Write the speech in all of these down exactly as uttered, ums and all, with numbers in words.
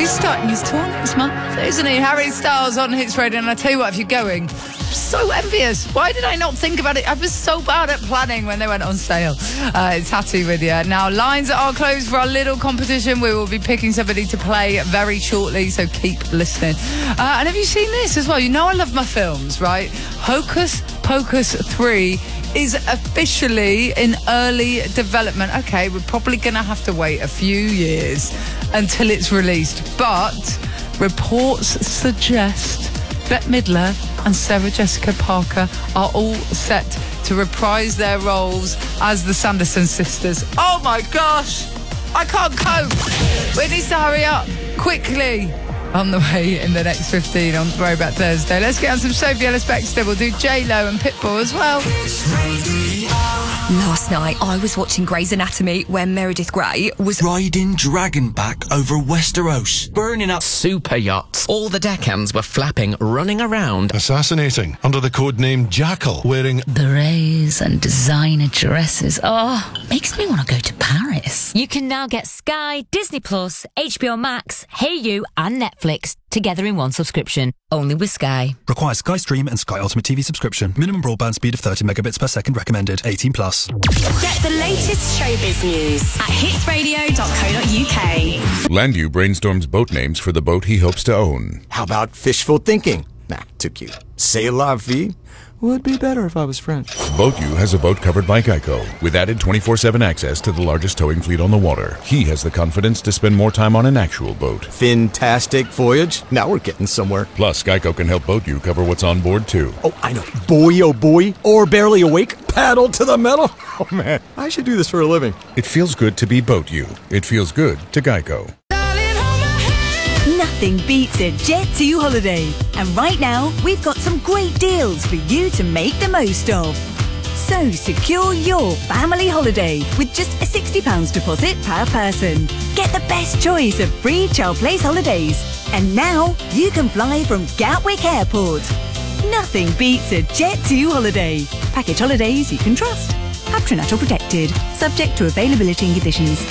He's starting his tour next month, isn't he? Harry Styles on Hits Radio. And I tell you what, if you're going, I'm so envious. Why did I not think about it? I was so bad at planning when they went on sale. Uh, it's Hattie with you. Now, lines are closed for our little competition. We will be picking somebody to play very shortly, so keep listening. Uh, and have you seen this as well? You know I love my films, right? Hocus Pocus three is officially in early development. Okay, we're probably going to have to wait a few years until it's released, but reports suggest Bette Midler and Sarah Jessica Parker are all set to reprise their roles as the Sanderson sisters. Oh my gosh, I can't cope. We need to hurry up quickly. On the way in the next fifteen on Throwback Thursday. Let's get on some Sophie Ellis-Bextor. We'll do J-Lo and Pitbull as well. Last night, I was watching Grey's Anatomy when Meredith Grey was riding dragonback over Westeros, burning up super yachts. All the deckhands were flapping, running around, assassinating under the codename Jackal, wearing berets and designer dresses. Oh, makes me want to go to Paris. You can now get Sky, Disney Plus, H B O Max, Hey You, and Netflix together in one subscription. Only with Sky. Requires Sky Stream and Sky Ultimate T V subscription. Minimum broadband speed of thirty megabits per second recommended. eighteen plus. Get the latest showbiz news at hits radio dot co dot uk. Landu brainstorms boat names for the boat he hopes to own. How about fishful thinking? Nah, too cute. C'est la vie? Would be better if I was French. BoatU has a boat covered by Geico, with added twenty-four seven access to the largest towing fleet on the water. He has the confidence to spend more time on an actual boat. Fantastic voyage. Now we're getting somewhere. Plus, Geico can help BoatU cover what's on board, too. Oh, I know. Boy, oh boy. Or barely awake. Paddle to the metal. Oh, man. I should do this for a living. It feels good to be BoatU. It feels good to Geico. Nothing beats a Jet two holiday. And right now, we've got some great deals for you to make the most of. So secure your family holiday with just a sixty pounds deposit per person. Get the best choice of free child place holidays. And now, you can fly from Gatwick Airport. Nothing beats a Jet two holiday. Package holidays you can trust. Patronato protected. Subject to availability and conditions.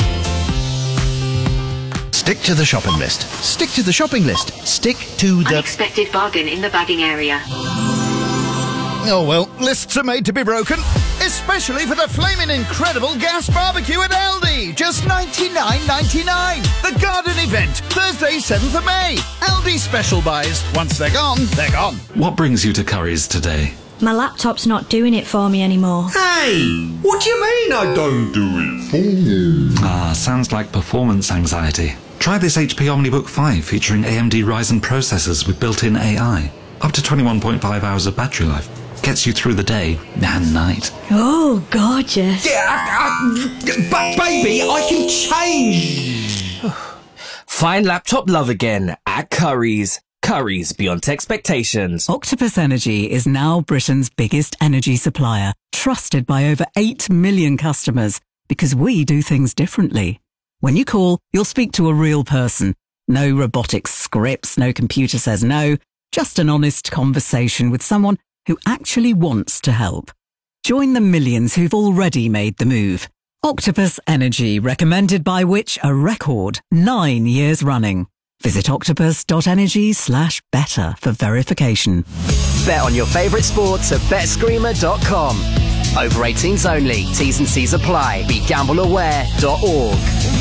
Stick to the shopping list. Stick to the shopping list. Stick to the... Unexpected bargain in the bagging area. Oh well, lists are made to be broken. Especially for the flaming incredible gas barbecue at Aldi. Just ninety-nine ninety-nine. The garden event, Thursday seventh of May. Aldi special buys. Once they're gone, they're gone. What brings you to Currys today? My laptop's not doing it for me anymore. Hey! What do you mean I don't do it for you? Ah, sounds like performance anxiety. Try this H P OmniBook five featuring A M D Ryzen processors with built-in A I. Up to twenty-one point five hours of battery life. Gets you through the day and night. Oh, gorgeous. Yeah, I, I, but baby, I can change. Find laptop love again at Currys. Currys, beyond expectations. Octopus Energy is now Britain's biggest energy supplier, trusted by over eight million customers, because we do things differently. When you call, you'll speak to a real person. No robotic scripts, no computer says no, just an honest conversation with someone who actually wants to help. Join the millions who've already made the move. Octopus Energy, recommended by which a record nine years running. Visit octopus.energy slash better for verification. Bet on your favourite sports at bet screamer dot com. Over eighteens only. T's and C's apply. Be gamble aware dot org.